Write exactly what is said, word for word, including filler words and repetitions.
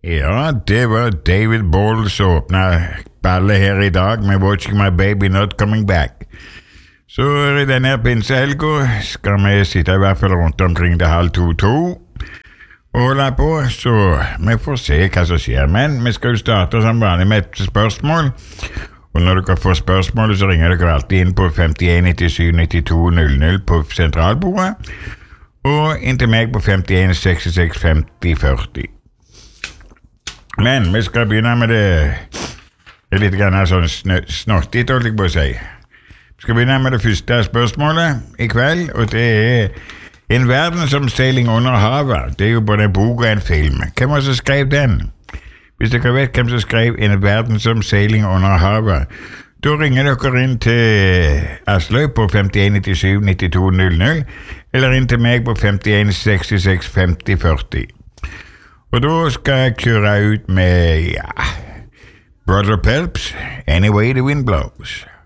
Ja, det var David Ball som åpnet ballet her i dag med Watching My Baby Not Coming Back. Så i denne her pinsehelga skal vi sitte i hvert fall rundt omkring det halv to-to og holde på, så vi får se hva som skjer. Men vi skal jo starte som vanlig med et spørsmål, og når dere får spørsmålet så ringer dere alltid inn på femtien nittisju nittito null null på sentralbordet, og inn til meg på femtien sekstiseks femti førti. Men vi skal begynne med det, det er litt grann sånn snortigt, holdt jeg på å si. Vi skal begynne med det første spørsmålet i kveld, og det er en verdensomseiling under havet. Det er jo både en bok og en film. Hvem var som skrev den? Hvis dere vet hvem som skrev en verdensomseiling under havet, da ringer dere inn til Asløy på femtien nittisju nittito null null, eller inn til meg på femtien sekstiseks femti førti. Og da skal jeg kjøre ut med, ja, Brother Pelps, Any Way the Wind Blows.